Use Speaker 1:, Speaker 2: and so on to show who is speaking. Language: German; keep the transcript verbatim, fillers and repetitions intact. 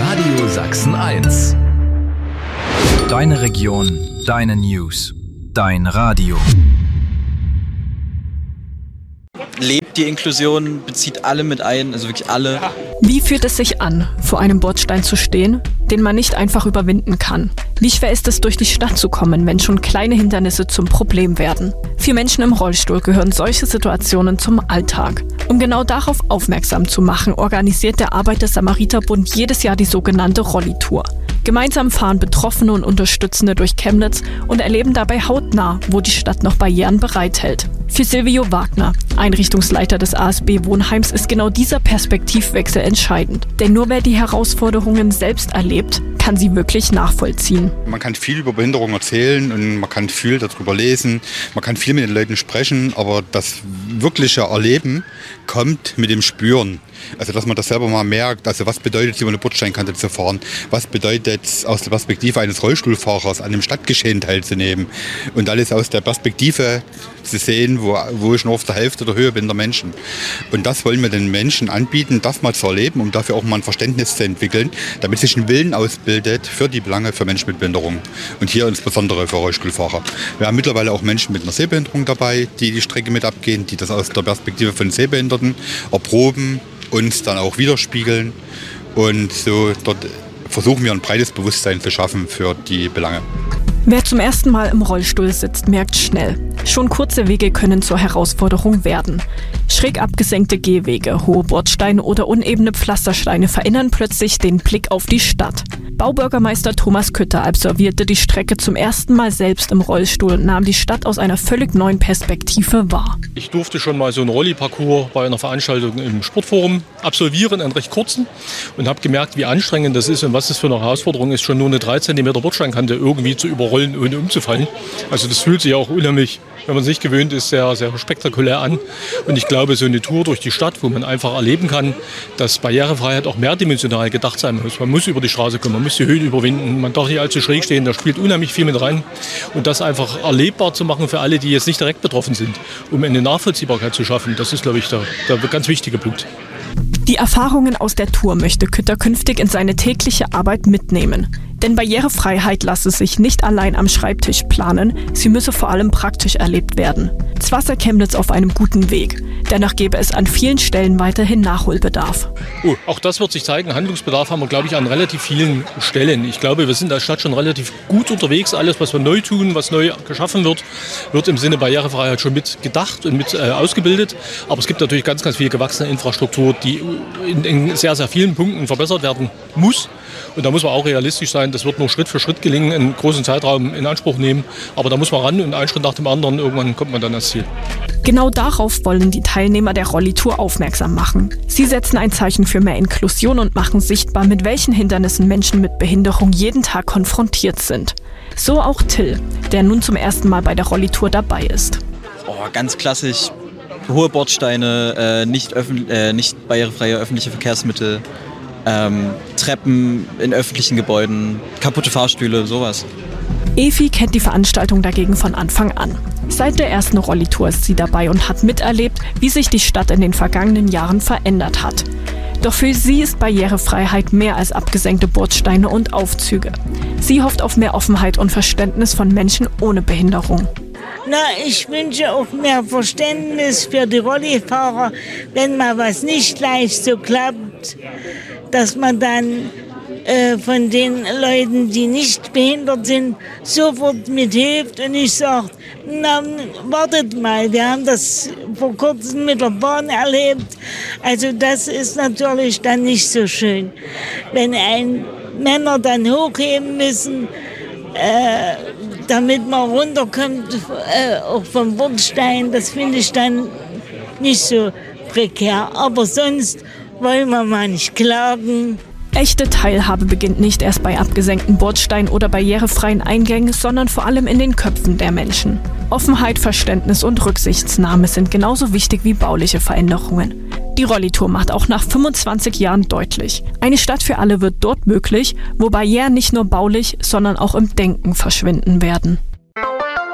Speaker 1: Radio Sachsen eins. Deine Region, deine News, dein Radio.
Speaker 2: Lebt die Inklusion, bezieht alle mit ein, also wirklich alle.
Speaker 3: Wie fühlt es sich an, vor einem Bordstein zu stehen, den man nicht einfach überwinden kann? Wie schwer ist es, durch die Stadt zu kommen, wenn schon kleine Hindernisse zum Problem werden? Für Menschen im Rollstuhl gehören solche Situationen zum Alltag. Um genau darauf aufmerksam zu machen, organisiert der Arbeiter-Samariter-Bund jedes Jahr die sogenannte Rollitour. Gemeinsam fahren Betroffene und Unterstützende durch Chemnitz und erleben dabei hautnah, wo die Stadt noch Barrieren bereithält. Für Silvio Wagner, Einrichtungsleiter des A S B-Wohnheims, ist genau dieser Perspektivwechsel entscheidend. Denn nur wer die Herausforderungen selbst erlebt, kann sie wirklich nachvollziehen.
Speaker 4: Man kann viel über Behinderung erzählen und man kann viel darüber lesen, man kann viel mit den Leuten sprechen, aber das wirkliche Erleben kommt mit dem Spüren. Also dass man das selber mal merkt, also was bedeutet es, über eine Bordsteinkante zu fahren, was bedeutet es aus der Perspektive eines Rollstuhlfahrers an dem Stadtgeschehen teilzunehmen und alles aus der Perspektive zu sehen, wo, wo ich nur auf der Hälfte der Höhe bin der Menschen. Und das wollen wir den Menschen anbieten, das mal zu erleben, um dafür auch mal ein Verständnis zu entwickeln, damit sich ein Willen ausbildet für die Belange für Menschen mit Behinderung und hier insbesondere für Rollstuhlfahrer. Wir haben mittlerweile auch Menschen mit einer Sehbehinderung dabei, die die Strecke mit abgehen, die das aus der Perspektive von Sehbehinderten erproben, uns dann auch widerspiegeln und so dort versuchen wir ein breites Bewusstsein zu schaffen für die Belange.
Speaker 3: Wer zum ersten Mal im Rollstuhl sitzt, merkt schnell, schon kurze Wege können zur Herausforderung werden. Schräg abgesenkte Gehwege, hohe Bordsteine oder unebene Pflastersteine verändern plötzlich den Blick auf die Stadt. Baubürgermeister Thomas Kütter absolvierte die Strecke zum ersten Mal selbst im Rollstuhl und nahm die Stadt aus einer völlig neuen Perspektive wahr.
Speaker 5: Ich durfte schon mal so einen Rolli-Parcours bei einer Veranstaltung im Sportforum absolvieren, einen recht kurzen, und habe gemerkt, wie anstrengend das ist und was das für eine Herausforderung ist, schon nur eine drei Zentimeter Bordsteinkante irgendwie zu überrollen, ohne umzufallen. Also das fühlt sich auch unheimlich, wenn man es nicht gewöhnt ist, sehr, sehr spektakulär an. Und ich glaube, so eine Tour durch die Stadt, wo man einfach erleben kann, dass Barrierefreiheit auch mehrdimensional gedacht sein muss. Man muss über die Straße kommen, man muss die Höhen überwinden, man darf nicht allzu schräg stehen, da spielt unheimlich viel mit rein. Und das einfach erlebbar zu machen für alle, die jetzt nicht direkt betroffen sind, um eine Nachvollziehbarkeit zu schaffen, das ist, glaube ich, der, der ganz wichtige Punkt.
Speaker 3: Die Erfahrungen aus der Tour möchte Kütter künftig in seine tägliche Arbeit mitnehmen. Denn Barrierefreiheit lasse sich nicht allein am Schreibtisch planen, sie müsse vor allem praktisch erlebt werden. Zwar sei Chemnitz auf einem guten Weg, dennoch gäbe es an vielen Stellen weiterhin Nachholbedarf.
Speaker 5: Oh, auch das wird sich zeigen. Handlungsbedarf haben wir, glaube ich, an relativ vielen Stellen. Ich glaube, wir sind als Stadt schon relativ gut unterwegs. Alles, was wir neu tun, was neu geschaffen wird, wird im Sinne Barrierefreiheit schon mit gedacht und mit äh, ausgebildet. Aber es gibt natürlich ganz, ganz viel gewachsene Infrastruktur, die in, in sehr, sehr vielen Punkten verbessert werden muss. Und da muss man auch realistisch sein, das wird nur Schritt für Schritt gelingen, einen großen Zeitraum in Anspruch nehmen. Aber da muss man ran und einen Schritt nach dem anderen, irgendwann kommt man dann ans Ziel.
Speaker 3: Genau darauf wollen die Teilnehmer der Rollitour aufmerksam machen. Sie setzen ein Zeichen für mehr Inklusion und machen sichtbar, mit welchen Hindernissen Menschen mit Behinderung jeden Tag konfrontiert sind. So auch Till, der nun zum ersten Mal bei der Rollitour dabei ist.
Speaker 2: Oh, ganz klassisch, hohe Bordsteine, äh, nicht, öffn- äh, nicht barrierefreie öffentliche Verkehrsmittel, ähm, Treppen in öffentlichen Gebäuden, kaputte Fahrstühle, sowas.
Speaker 3: Evi kennt die Veranstaltung dagegen von Anfang an. Seit der ersten Rollitour ist sie dabei und hat miterlebt, wie sich die Stadt in den vergangenen Jahren verändert hat. Doch für sie ist Barrierefreiheit mehr als abgesenkte Bordsteine und Aufzüge. Sie hofft auf mehr Offenheit und Verständnis von Menschen ohne Behinderung.
Speaker 6: Na, ich wünsche auch mehr Verständnis für die Rollifahrer, wenn mal was nicht gleich so klappt, dass man dann äh, von den Leuten, die nicht behindert sind, sofort mithilft und nicht sagt, na, wartet mal, wir haben das vor kurzem mit der Bahn erlebt. Also das ist natürlich dann nicht so schön, wenn ein Männer dann hochheben müssen, äh, damit man runterkommt, äh, auch vom Bordstein. Das finde ich dann nicht so prekär. Aber sonst wollen wir mal nicht klagen.
Speaker 3: Echte Teilhabe beginnt nicht erst bei abgesenkten Bordsteinen oder barrierefreien Eingängen, sondern vor allem in den Köpfen der Menschen. Offenheit, Verständnis und Rücksichtnahme sind genauso wichtig wie bauliche Veränderungen. Die Rollitour macht auch nach fünfundzwanzig Jahren deutlich: Eine Stadt für alle wird dort möglich, wo Barrieren nicht nur baulich, sondern auch im Denken verschwinden werden.